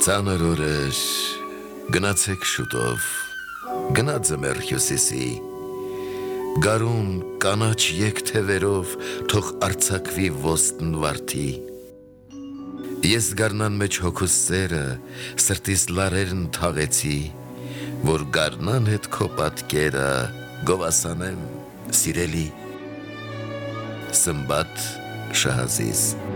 Ծանր օրեր, գնացեք շուտով, գնաձ եմ Հյուսիսի, գարուն կանաչ եկթևերով թող արձակվի ոստն վարդի, ես գարնան մեջ հոգուս սերը, սրտիս լարերն թաղեցի, որ գարնան հետ քո պատկերը գովասանեմ սիրելի, Սմբատ Շահազիզ